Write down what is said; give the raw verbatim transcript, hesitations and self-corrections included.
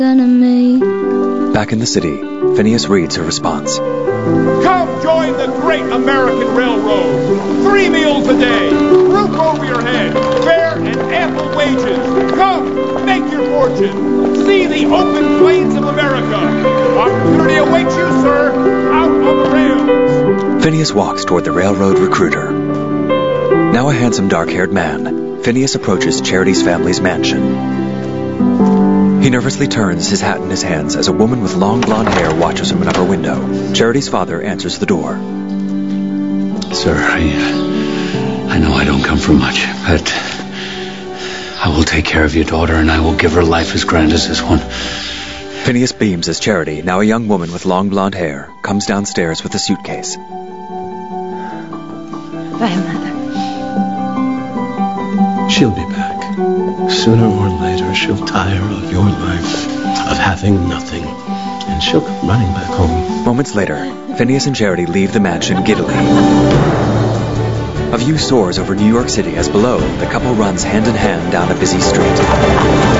Back in the city, Phineas reads her response. Come join the great American Railroad. Three meals a day, roof over your head, fair and ample wages. Come, make your fortune. See the open plains of America. Opportunity awaits you, sir, out on the rails. Phineas walks toward the railroad recruiter. Now a handsome dark-haired man, Phineas approaches Charity's family's mansion. He nervously turns, his hat in his hands, as a woman with long blonde hair watches from an upper window. Charity's father answers the door. Sir, I, I know I don't come from much, but I will take care of your daughter, and I will give her life as grand as this one. Phineas beams as Charity, now a young woman with long blonde hair, comes downstairs with a suitcase. Bye, Mother. She'll be back. Sooner or later, she'll tire of your life, of having nothing, and she'll come running back home. Moments later, Phineas and Charity leave the mansion giddily. A view soars over New York City as below, the couple runs hand in hand down a busy street.